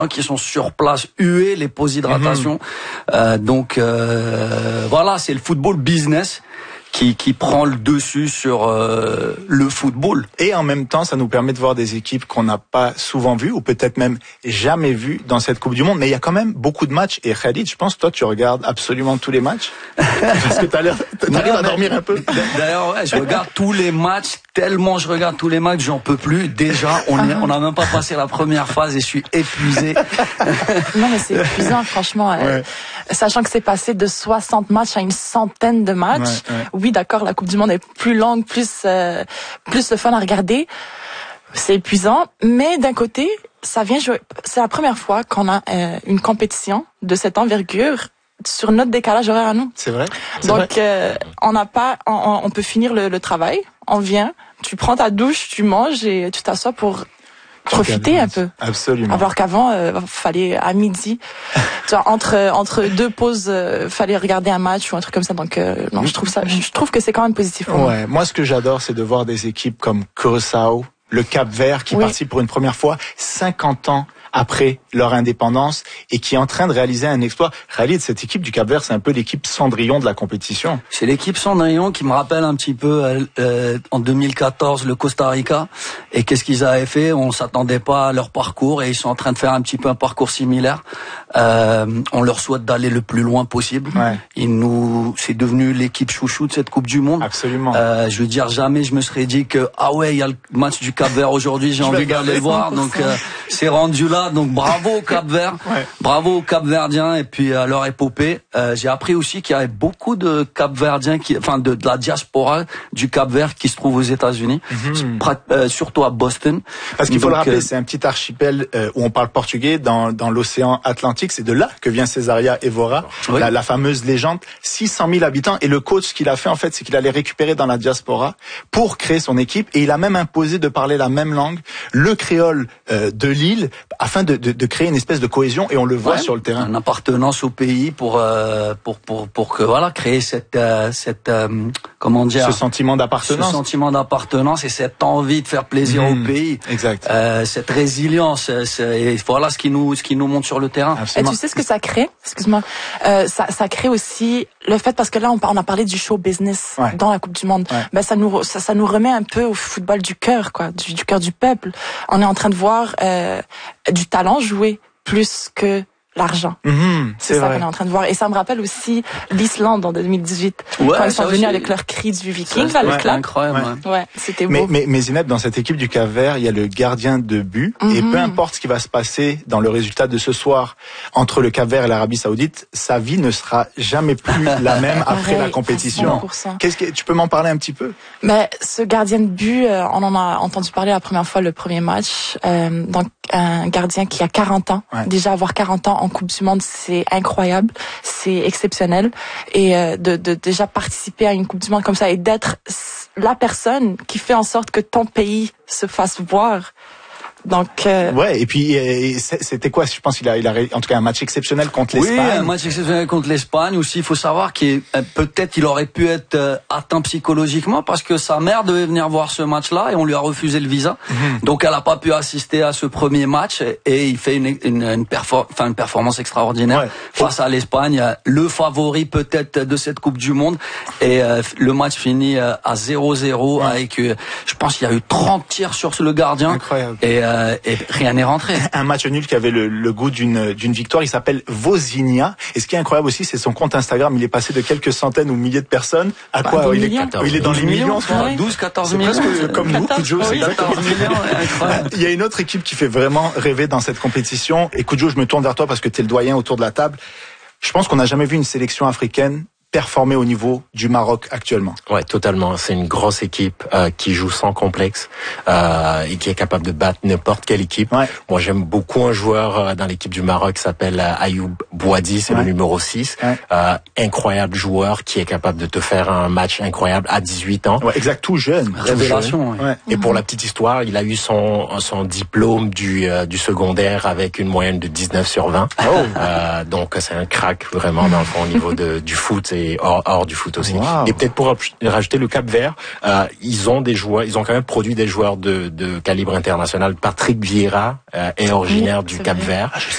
qui sont sur place hués les pauses d'hydratation. Donc voilà, c'est le football business qui prend le dessus sur le football. Et en même temps, ça nous permet de voir des équipes qu'on n'a pas souvent vues ou peut-être même jamais vues dans cette Coupe du Monde. Mais il y a quand même beaucoup de matchs. Et Khalid, je pense, toi, tu regardes absolument tous les matchs. Parce que t'arrives à dormir un peu. D'ailleurs, ouais, je regarde tous les matchs. Tellement je regarde tous les matchs, j'en peux plus. Déjà, on n'a même pas passé la première phase et je suis épuisé. Non, mais c'est épuisant, franchement. Ouais. Sachant que c'est passé de 60 matchs à une centaine de matchs. Ouais. Oui, d'accord, la Coupe du Monde est plus longue, plus le fun à regarder. C'est épuisant, mais d'un côté, ça vient jouer. C'est la première fois qu'on a une compétition de cette envergure sur notre décalage horaire à nous. C'est vrai. Donc, on peut finir le travail. On vient, tu prends ta douche, tu manges et tu t'assois pour profiter un peu. Absolument. Alors qu'avant, fallait à midi, tu vois, entre deux pauses, fallait regarder un match ou un truc comme ça. Donc non, je trouve que c'est quand même positif pour moi. Ouais, moi ce que j'adore, c'est de voir des équipes comme Curaçao, le Cap-Vert qui participe pour une première fois 50 ans après leur indépendance et qui est en train de réaliser un exploit. Khalid, cette équipe du Cap-Vert, c'est un peu l'équipe Cendrillon de la compétition. C'est l'équipe Cendrillon qui me rappelle un petit peu en 2014 le Costa Rica. Et qu'est-ce qu'ils avaient fait? On s'attendait pas à leur parcours et ils sont en train de faire un petit peu un parcours similaire. On leur souhaite d'aller le plus loin possible. Ouais. C'est devenu l'équipe chouchou de cette Coupe du Monde. Absolument. Je veux dire, jamais je me serais dit que il y a le match du Cap-Vert aujourd'hui, j'ai envie d'aller le voir. Donc c'est rendu là. Donc bravo au Cap-Vert, bravo aux Cap-Verdiens et puis à leur épopée. J'ai appris aussi qu'il y avait beaucoup de Cap-Verdiens de la diaspora du Cap-Vert qui se trouve aux États-Unis, surtout à Boston. Parce qu'il faut le rappeler, c'est un petit archipel où on parle portugais dans l'océan Atlantique. C'est de là que vient Césaria Évora, la fameuse légende. 600 000 habitants. Et le coach, ce qu'il a fait en fait, c'est qu'il allait récupérer dans la diaspora pour créer son équipe. Et il a même imposé de parler la même langue, le créole de l'île, afin de créer une espèce de cohésion, et on le voit sur le terrain. Une appartenance au pays pour que créer cette comment dire, ce sentiment d'appartenance. Ce sentiment d'appartenance et cette envie de faire plaisir au pays. Exact. Cette résilience, et voilà ce qui nous montre sur le terrain. Et tu sais ce que ça crée? Excuse-moi. Ça crée aussi le fait, parce que là on a parlé du show business dans la Coupe du Monde. Ben ça nous remet un peu au football du cœur, quoi, du cœur du peuple. On est en train de voir du talent jouer plus que l'argent. C'est ça qu'on est en train de voir. Et ça me rappelle aussi l'Islande en 2018. Quand ils sont venus avec leur cri du Viking, là, le clap. Incroyable. Ouais, c'était beau. Mais Zineb, dans cette équipe du Cap-Vert, il y a le gardien de but. Et peu importe ce qui va se passer dans le résultat de ce soir entre le Cap-Vert et l'Arabie Saoudite, sa vie ne sera jamais plus la même après la compétition. 100%. Tu peux m'en parler un petit peu? Mais ce gardien de but, on en a entendu parler la première fois le premier match. Donc un gardien qui a 40 ans. Déjà avoir 40 ans en Coupe du Monde, c'est incroyable, c'est exceptionnel. Et de déjà participer à une Coupe du Monde comme ça et d'être la personne qui fait en sorte que ton pays se fasse voir. Donc et puis c'était quoi? Je pense qu'il a en tout cas un match exceptionnel contre l'Espagne. Oui, un match exceptionnel contre l'Espagne aussi. Il faut savoir qu'il peut-être il aurait pu être atteint psychologiquement parce que sa mère devait venir voir ce match-là et on lui a refusé le visa. Donc elle a pas pu assister à ce premier match et il fait une performance extraordinaire face à l'Espagne, le favori peut-être de cette Coupe du Monde, et le match finit à 0-0 avec je pense qu'il y a eu 30 tirs sur le gardien. Incroyable. Et rien n'est rentré. Un match nul qui avait le goût d'une victoire. Il s'appelle Vozinha. Et ce qui est incroyable aussi, c'est son compte Instagram. Il est passé de quelques centaines ou milliers de personnes à quoi il est dans les millions. 12, 14 millions. C'est presque comme nous, Kujo. C'est exactement 14 millions. Incroyable. Il y a une autre équipe qui fait vraiment rêver dans cette compétition. Et Kujo, je me tourne vers toi parce que tu es le doyen autour de la table. Je pense qu'on n'a jamais vu une sélection africaine performer au niveau du Maroc actuellement. Ouais, totalement. C'est une grosse équipe qui joue sans complexe et qui est capable de battre n'importe quelle équipe. Moi, j'aime beaucoup un joueur dans l'équipe du Maroc qui s'appelle Ayoub Bouadi, c'est le numéro 6. Incroyable joueur qui est capable de te faire un match incroyable à 18 ans. Exact, tout jeune. Révélation. Et pour la petite histoire, il a eu son diplôme du secondaire avec une moyenne de 19 sur 20. Donc c'est un crack vraiment dans le fond au niveau du foot et hors du foot aussi. Et peut-être pour rajouter le Cap-Vert, ils ont quand même produit des joueurs de calibre international. Patrick Vieira est originaire du Cap-Vert.